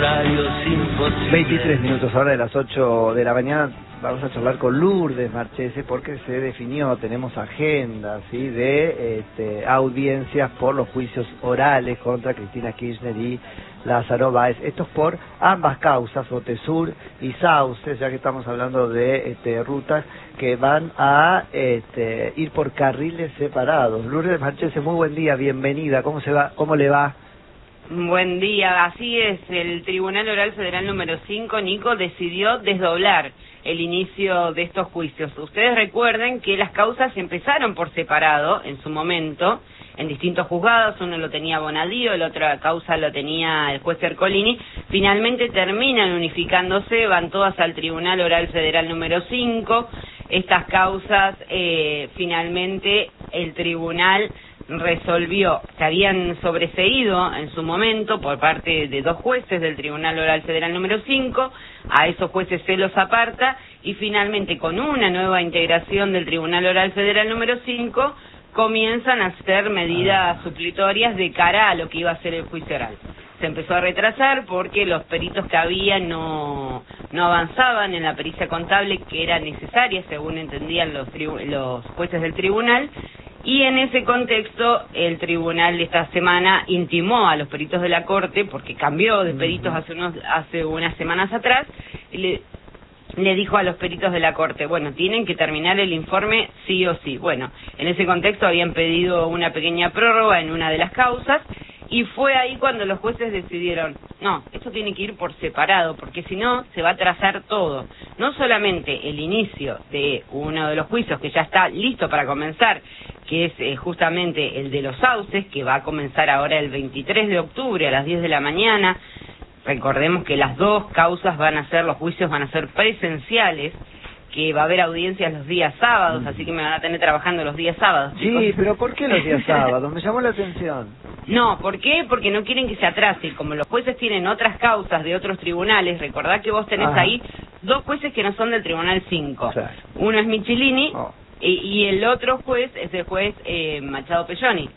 23 minutos ahora de las 8 de la mañana. Vamos a charlar con Lourdes Marchese porque se definió, tenemos agenda, ¿sí?, de audiencias por los juicios orales contra Cristina Kirchner y Lázaro Báez. Esto es por ambas causas, Otesur y Sauce, ya que estamos hablando de rutas que van a ir por carriles separados. Lourdes Marchese, muy buen día, bienvenida. ¿Cómo se va? ¿Cómo le va? Buen día, así es, el Tribunal Oral Federal número 5, Nico, decidió desdoblar el inicio de estos juicios. Ustedes recuerden que las causas empezaron por separado en su momento, en distintos juzgados, uno lo tenía Bonadío, la otra causa lo tenía el juez Ercolini, finalmente terminan unificándose, van todas al Tribunal Oral Federal número 5, estas causas finalmente el tribunal resolvió, se habían sobreseído en su momento por parte de dos jueces del Tribunal Oral Federal número 5, a esos jueces se los aparta y finalmente con una nueva integración del Tribunal Oral Federal número 5 comienzan a hacer medidas supletorias de cara a lo que iba a ser el juicio oral. Se empezó a retrasar porque los peritos que había no avanzaban en la pericia contable que era necesaria según entendían los jueces del tribunal. Y en ese contexto, el tribunal esta semana intimó a los peritos de la Corte, porque cambió de peritos hace unas semanas atrás, y le dijo a los peritos de la Corte, bueno, tienen que terminar el informe sí o sí. Bueno, en ese contexto habían pedido una pequeña prórroga en una de las causas, y fue ahí cuando los jueces decidieron, no, esto tiene que ir por separado, porque si no se va a atrasar todo. No solamente el inicio de uno de los juicios que ya está listo para comenzar, que es justamente el de los sauces, que va a comenzar ahora el 23 de octubre a las 10 de la mañana. Recordemos que las dos causas los juicios van a ser presenciales, que va a haber audiencias los días sábados, así que me van a tener trabajando los días sábados. Sí, chicos. Pero ¿por qué los días sábados? Me llamó la atención. No, ¿por qué? Porque no quieren que se atrase. Como los jueces tienen otras causas de otros tribunales, recordad que vos tenés ahí dos jueces que no son del Tribunal 5. Claro. Uno es Michelini y el otro juez es el juez Machado Pelloni.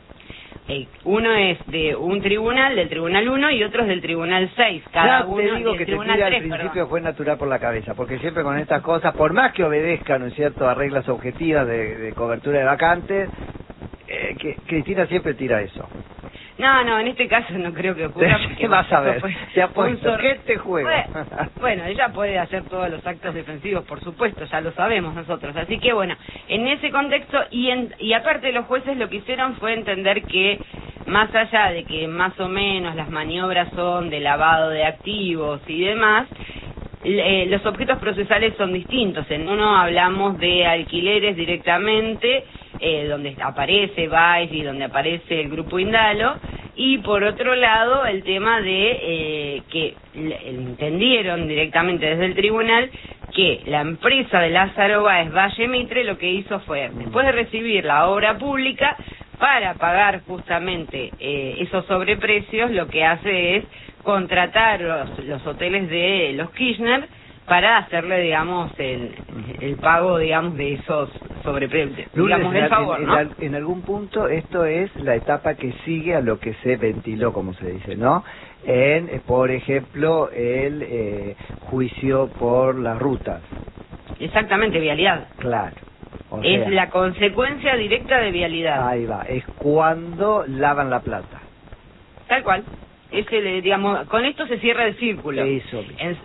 Uno es de un tribunal, del Tribunal 1, y otro es del Tribunal 6. Cada uno te digo que te tira al principio fue natural por la cabeza, porque siempre con estas cosas, por más que obedezcan, ¿no es cierto?, a reglas objetivas de cobertura de vacantes, que Cristina siempre tira eso. No, en este caso no creo que ocurra. ¿Qué vas a ver? Te apuesto. ¿Qué te juega? Bueno, ella puede hacer todos los actos defensivos, por supuesto, ya lo sabemos nosotros. Así que bueno, en ese contexto, y aparte los jueces lo que hicieron fue entender que, más allá de que más o menos las maniobras son de lavado de activos y demás, los objetos procesales son distintos. En uno hablamos de alquileres directamente, donde aparece Báez y donde aparece el Grupo Indalo, y por otro lado el tema de que entendieron directamente desde el tribunal que la empresa de Lázaro Báez, Valle Mitre, lo que hizo fue, después de recibir la obra pública, para pagar justamente esos sobreprecios, lo que hace es contratar los hoteles de los Kirchner para hacerle, digamos, el pago, digamos, de esos sobreprecios, digamos, del favor, ¿no? En algún punto esto es la etapa que sigue a lo que se ventiló, como se dice, ¿no? Por ejemplo, el juicio por las rutas. Exactamente, vialidad. Claro. Es la consecuencia directa de vialidad. Ahí va, es cuando lavan la plata. Tal cual. Digamos, con esto se cierra el círculo. Eso.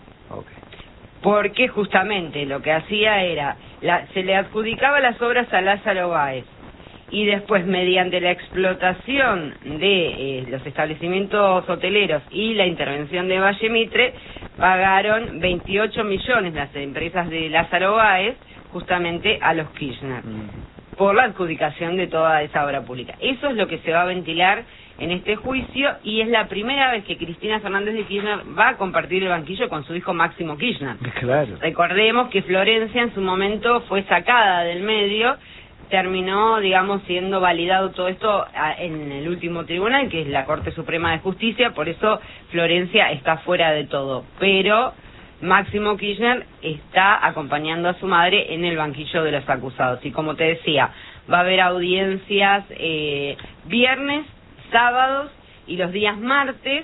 Porque justamente lo que hacía era, se le adjudicaba las obras a Lázaro Báez, y después mediante la explotación de los establecimientos hoteleros y la intervención de Valle Mitre, pagaron 28 millones las empresas de Lázaro Báez justamente a los Kirchner, por la adjudicación de toda esa obra pública. Eso es lo que se va a ventilar en este juicio, y es la primera vez que Cristina Fernández de Kirchner va a compartir el banquillo con su hijo Máximo Kirchner. Claro. Recordemos que Florencia en su momento fue sacada del medio, terminó, digamos, siendo validado todo esto en el último tribunal, que es la Corte Suprema de Justicia, por eso Florencia está fuera de todo. Pero Máximo Kirchner está acompañando a su madre en el banquillo de los acusados. Y como te decía, va a haber audiencias viernes, sábados y los días martes,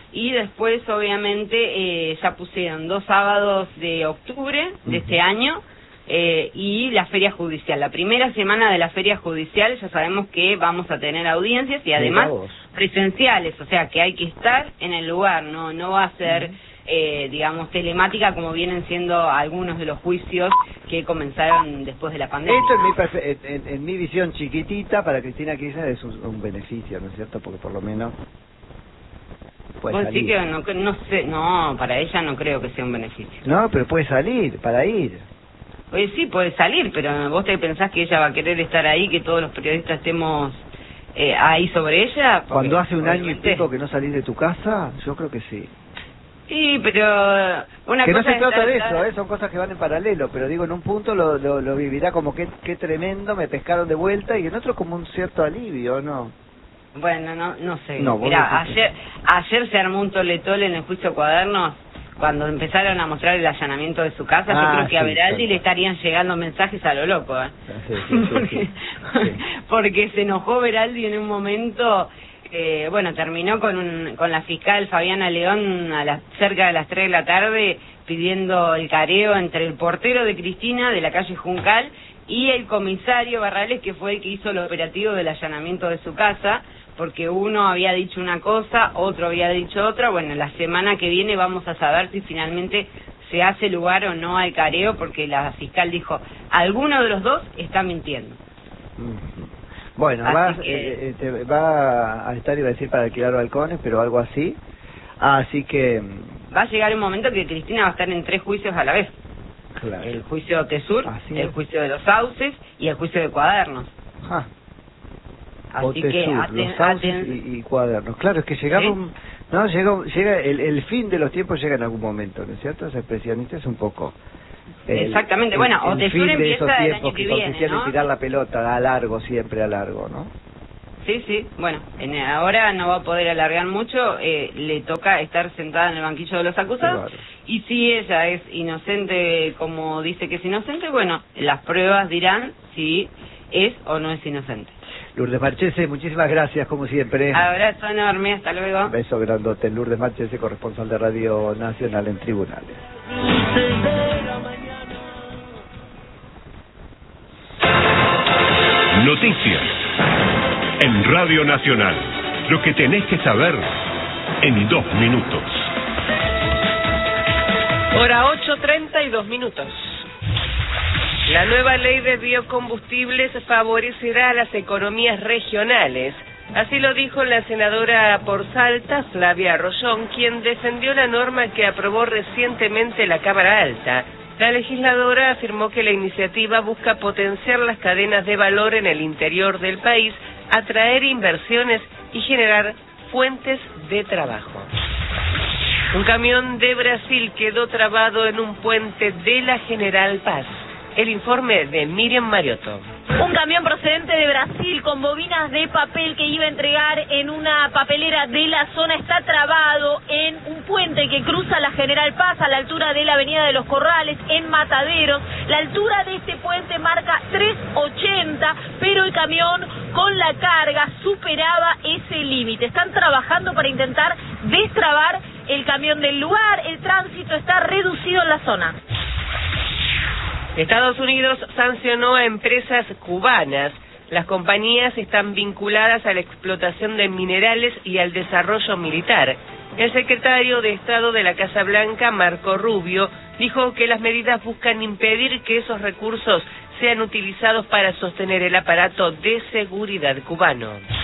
y después obviamente ya pusieron 2 sábados de octubre de este año y la feria judicial. La primera semana de la feria judicial ya sabemos que vamos a tener audiencias y además presenciales, o sea que hay que estar en el lugar, no va a ser digamos telemática como vienen siendo algunos de los juicios que comenzaron después de la pandemia. Esto en mi visión chiquitita para Cristina Kirchner es un beneficio, ¿no es cierto? Porque por lo menos puede salir. Sí que no sé, no, para ella no creo que sea un beneficio. No, pero puede salir, para ir. Pues sí, puede salir, pero ¿vos te pensás que ella va a querer estar ahí, que todos los periodistas estemos ahí sobre ella? Porque, cuando hace un año y pico que no salís de tu casa, yo creo que sí. Sí, pero una que cosa no se trata de eso, son cosas que van en paralelo, pero digo, en un punto lo vivirá como que qué tremendo, me pescaron de vuelta, y en otro como un cierto alivio, ¿no? Bueno, no sé. No, mirá, ayer se armó un tole-tole en el juicio Cuadernos, cuando empezaron a mostrar el allanamiento de su casa. Yo creo que a Veraldi le estarían llegando mensajes a lo loco, Sí. Porque se enojó Veraldi en un momento. Bueno, terminó con la fiscal Fabiana León cerca de las 3 de la tarde pidiendo el careo entre el portero de Cristina de la calle Juncal y el comisario Barrales, que fue el que hizo el operativo del allanamiento de su casa, porque uno había dicho una cosa, otro había dicho otra. Bueno, la semana que viene vamos a saber si finalmente se hace lugar o no al careo, porque la fiscal dijo, alguno de los dos está mintiendo. Bueno, va a estar, iba a decir, para alquilar balcones, pero algo así. Así que va a llegar un momento que Cristina va a estar en 3 juicios a la vez. Claro. El juicio de Tesur, el juicio de los sauces y el juicio de Cuadernos. Así que los sauces y Cuadernos. Claro, es que llegamos, ¿sí? llega el fin de los tiempos, llega en algún momento, ¿no es cierto? Esa expresionista es un poco exactamente. Bueno, o Tesur empieza el año que viene, ¿no? Tirar la pelota a largo, siempre a largo, ¿no? Sí, bueno, ahora no va a poder alargar mucho, le toca estar sentada en el banquillo de los acusados, claro. Y si ella es inocente como dice que es inocente, bueno, las pruebas dirán si es o no es inocente. Lourdes Marchese, muchísimas gracias, como siempre. Abrazo enorme, hasta luego. Un beso grandote. Lourdes Marchese, corresponsal de Radio Nacional en Tribunales. Noticias en Radio Nacional. Lo que tenés que saber en 2 minutos. Hora 8:32. La nueva ley de biocombustibles favorecerá a las economías regionales. Así lo dijo la senadora por Salta, Flavia Arroyón, quien defendió la norma que aprobó recientemente la Cámara Alta. La legisladora afirmó que la iniciativa busca potenciar las cadenas de valor en el interior del país, atraer inversiones y generar fuentes de trabajo. Un camión de Brasil quedó trabado en un puente de la General Paz. El informe de Miriam Mariotto. Un camión procedente de Brasil con bobinas de papel que iba a entregar en una papelera de la zona está trabado en un puente que cruza la General Paz a la altura de la Avenida de los Corrales en Mataderos. La altura de este puente marca 3,80, pero el camión con la carga superaba ese límite. Están trabajando para intentar destrabar el camión del lugar. El tránsito está reducido en la zona. Estados Unidos sancionó a empresas cubanas. Las compañías están vinculadas a la explotación de minerales y al desarrollo militar. El secretario de Estado de la Casa Blanca, Marco Rubio, dijo que las medidas buscan impedir que esos recursos sean utilizados para sostener el aparato de seguridad cubano.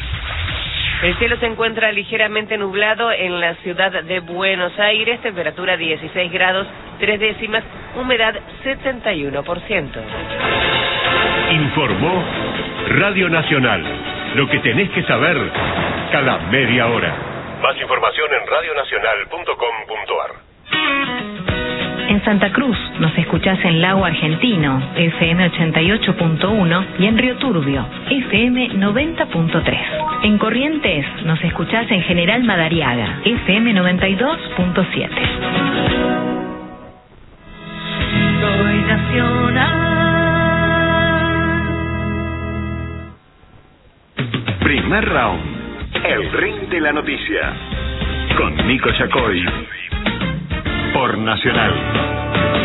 El cielo se encuentra ligeramente nublado en la ciudad de Buenos Aires, temperatura 16 grados 3 décimas, humedad 71%. Informó Radio Nacional. Lo que tenés que saber cada media hora. Más información en radionacional.com.ar. En Santa Cruz nos escuchás en Lago Argentino, FM 88.1, y en Río Turbio, FM 90.3. En Corrientes nos escuchás en General Madariaga, FM 92.7. Soy nacional. Primer round. El ring de la noticia. con Nico Yacoy por Nacional.